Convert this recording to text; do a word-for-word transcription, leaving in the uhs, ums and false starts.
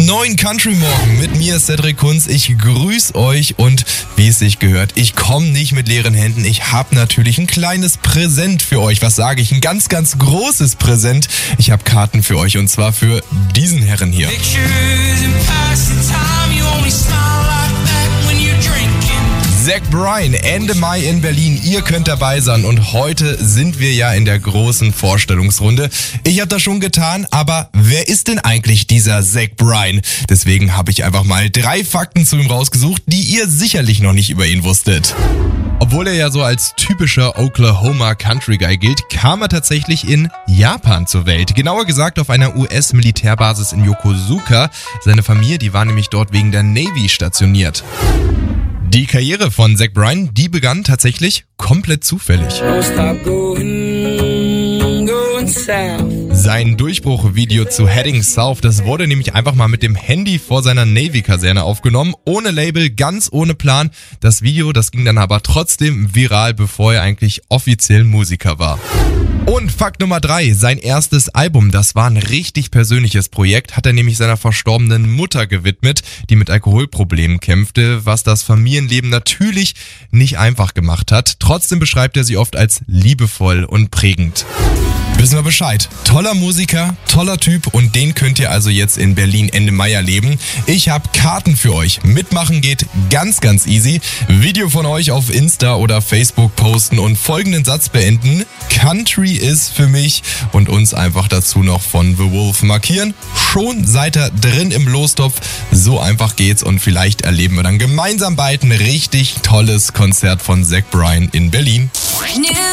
neuen Country Morgen mit mir, Cedric Kunz. Ich grüße euch und wie es sich gehört, ich komme nicht mit leeren Händen. Ich habe natürlich ein kleines Präsent für euch. Was sage ich? Ein ganz, ganz großes Präsent. Ich habe Karten für euch und zwar für diesen Herren hier. Zach Bryan, Ende Mai in Berlin. Ihr könnt dabei sein und heute sind wir ja in der großen Vorstellungsrunde. Ich habe das schon getan, aber wer ist denn eigentlich dieser Zach Bryan? Deswegen habe ich einfach mal drei Fakten zu ihm rausgesucht, die ihr sicherlich noch nicht über ihn wusstet. Obwohl er ja so als typischer Oklahoma Country Guy gilt, kam er tatsächlich in Japan zur Welt. Genauer gesagt auf einer U S-Militärbasis in Yokosuka. Seine Familie, die war nämlich dort wegen der Navy stationiert. Die Karriere von Zach Bryan, die begann tatsächlich komplett zufällig. Sein Durchbruchvideo zu Heading South, das wurde nämlich einfach mal mit dem Handy vor seiner Navy-Kaserne aufgenommen, ohne Label, ganz ohne Plan. Das Video, das ging dann aber trotzdem viral, bevor er eigentlich offiziell Musiker war. Und Fakt Nummer drei, sein erstes Album, das war ein richtig persönliches Projekt, hat er nämlich seiner verstorbenen Mutter gewidmet, die mit Alkoholproblemen kämpfte, was das Familienleben natürlich nicht einfach gemacht hat. Trotzdem beschreibt er sie oft als liebevoll und prägend. Wissen wir Bescheid. Toller Musiker, toller Typ und den könnt ihr also jetzt in Berlin Ende Mai erleben. Ich habe Karten für euch. Mitmachen geht ganz, ganz easy. Video von euch auf Insta oder Facebook posten und folgenden Satz beenden. Country ist für mich und uns einfach dazu noch von The Wolf markieren. Schon seid ihr drin im Lostopf. So einfach geht's und vielleicht erleben wir dann gemeinsam bald ein richtig tolles Konzert von Zach Bryan in Berlin.